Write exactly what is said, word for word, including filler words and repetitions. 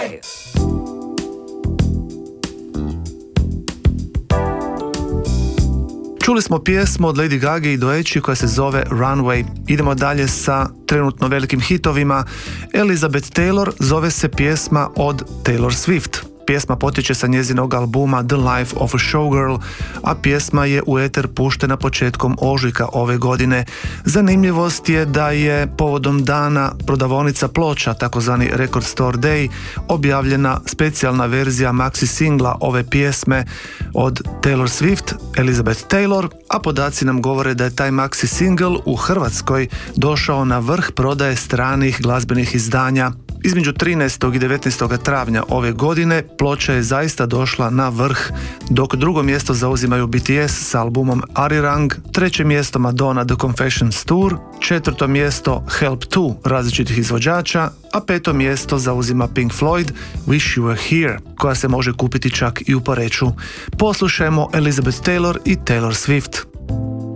Hey! Čuli smo pjesmu od Lady Gaga i Doeći koja se zove Runway. Idemo dalje sa trenutno velikim hitovima. Elizabeth Taylor zove se pjesma od Taylor Swift. Pjesma potječe sa njezinog albuma The Life of a Showgirl, a pjesma je u eter puštena početkom ožujka ove godine. Zanimljivost je da je povodom dana prodavaonica ploča, takozvani Record Store Day, objavljena specijalna verzija maxi singla ove pjesme od Taylor Swift, Elizabeth Taylor, a podaci nam govore da je taj maxi single u Hrvatskoj došao na vrh prodaje stranih glazbenih izdanja. Između trinaestog i devetnaestog travnja ove godine ploča je zaista došla na vrh, dok drugo mjesto zauzimaju B T S s albumom Arirang, treće mjesto Madonna The Confessions Tour, četvrto mjesto Help dva različitih izvođača, a peto mjesto zauzima Pink Floyd Wish You Were Here, koja se može kupiti čak i u Poreču. Poslušajmo Elizabeth Taylor i Taylor Swift.